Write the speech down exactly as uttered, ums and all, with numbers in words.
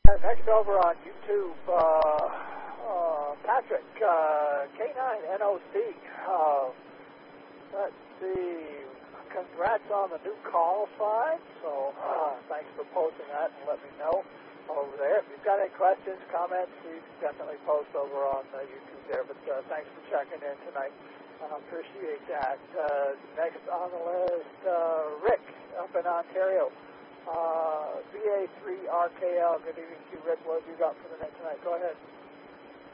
Uh, next over on YouTube, uh, uh, Patrick, uh, K nine N O C. Uh, let's see. Congrats on the new call sign. So uh, thanks for posting that and let me know over there. If you've got any questions, comments, you can definitely post over on uh, YouTube there. But uh, thanks for checking in tonight. I uh, appreciate that. Uh, next on the list, uh, Rick up in Ontario. Uh, V A three R K L. Good evening to you, Rick. What have you got for the night tonight? Go ahead.